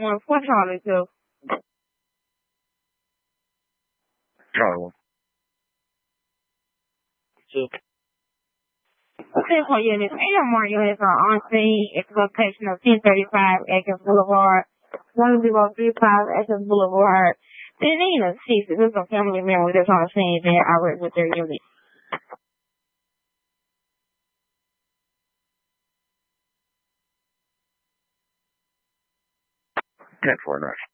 1, what Charlie 2? Charlie 1. 2. Central Unit, AMR units are on scene at the location of 1035 Acres Boulevard, 1035 Acres Boulevard. They need to see if there's a family member that's on the scene there already with their unit. 10-4 nurse.